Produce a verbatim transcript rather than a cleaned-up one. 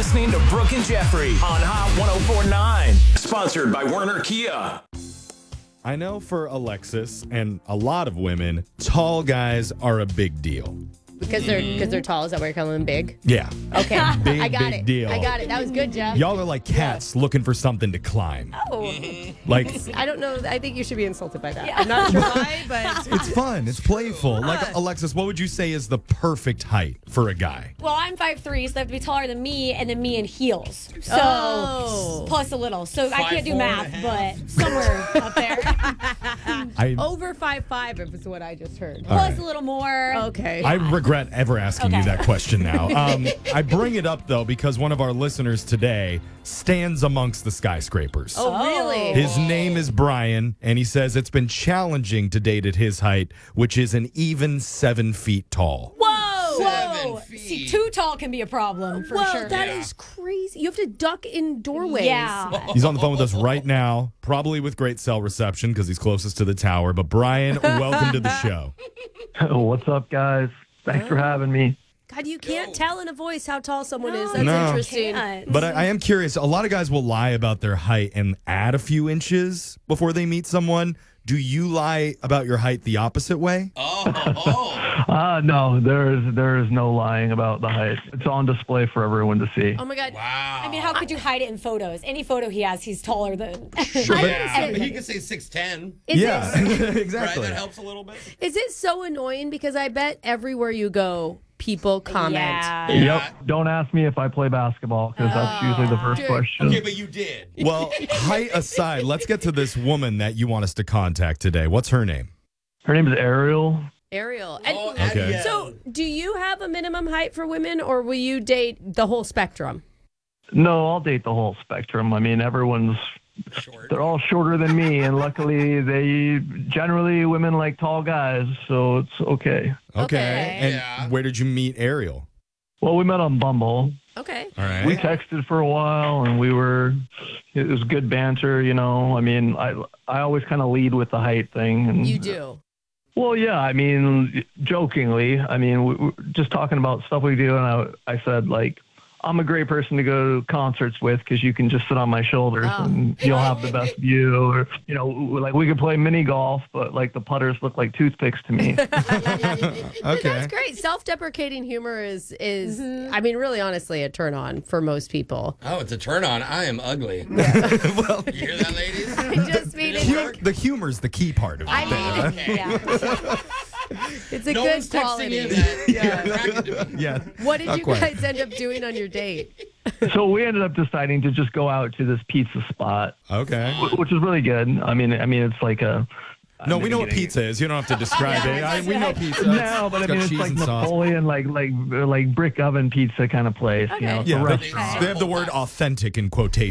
listening to Brooke and Jeffrey on Hot one oh four point nine. Sponsored by Werner Kia. I know for Alexis and a lot of women, tall guys are a big deal. Because they're because they're tall. Is that why you're calling them big? Yeah. Okay. Big, I got big it. deal. I got it. That was good, Jeff. Y'all are like cats looking for something to climb. Oh. Like, I don't know. I think you should be insulted by that. I'm not sure why, but it's fun. It's playful. Like, Alexis, what would you say is the perfect height for a guy? Well, I'm five three, so they have to be taller than me, and then me in heels. So Oh. plus a little. So I Five, can't do four math, and a but somewhere up there. I over five five is what I just heard. All Plus right. a little more. Okay. I regret ever asking you Okay. that question now. Um, I bring it up, though, because one of our listeners today stands amongst the skyscrapers. oh, really? His name is Brian, and he says it's been challenging to date at his height, which is an even seven feet tall. Whoa! Seven Whoa! feet. See, too tall can be a problem for well, sure. that is Yeah. crazy. You have to duck in doorways. Yeah. He's on the phone with us right now, probably with great cell reception because he's closest to the tower. But Brian, welcome to the show. What's up, guys? Thanks for having me. God, you can't tell in a voice how tall someone is. That's No. interesting. Can't. But I, I am curious. A lot of guys will lie about their height and add a few inches before they meet someone. Do you lie about your height the opposite way? Oh, oh. Uh, no, there is there is no lying about the height. It's on display for everyone to see. Oh my God. Wow. I mean, how could you hide it in photos? Any photo he has, he's taller than. Sure, but- Yeah, he could say six ten. Is yeah, it exactly. Right, that helps a little bit. is it so annoying? Because I bet everywhere you go, people comment. Yeah. Yep. Don't ask me if I play basketball because that's usually the first Dude. question. Okay, but you did. Well, height aside, let's get to this woman that you want us to contact today. What's her name? Her name is Ariel. Ariel. And Oh, Okay. Ariel. so, do you have a minimum height for women, or will you date the whole spectrum? No, I'll date the whole spectrum. I mean, everyone's Short. they're all shorter than me, and luckily they generally women like tall guys, so it's okay. Okay. Okay. And Yeah. where did you meet Ariel? Well, we met on Bumble. Okay. All right. We texted for a while, and we were. It was good banter, you know. I mean, I I always kind of lead with the height thing. And, You do. Well, yeah. I mean, jokingly. I mean, we, we're just talking about stuff we do, and I I said like, I'm a great person to go to concerts with because you can just sit on my shoulders Oh. and you'll have the best view. Or you know, like we could play mini golf, but like the putters look like toothpicks to me. Okay. That's great. Self-deprecating humor is is I mean, really, honestly, a turn on for most people. Oh, it's a turn on. I am ugly. well, You hear that, ladies? I just mean Did it it, work? the humor's the key part of it. I mean, Okay. Yeah. it's a No good one's texting quality. in that you're attracted to me. yeah. What did Not you quite. guys end up doing on your date? So we ended up deciding to just go out to this pizza spot, Okay. wh- which is really good. I mean, I mean, it's like a. No, I'm we know what getting- pizza is. You don't have to describe it. I, we know pizza. No, but I It's mean, got it's cheese like and sauce. Napoleon, like like like brick oven pizza kind of place. You know, it's Yeah, a they, restaurant. they have the word authentic in quotation.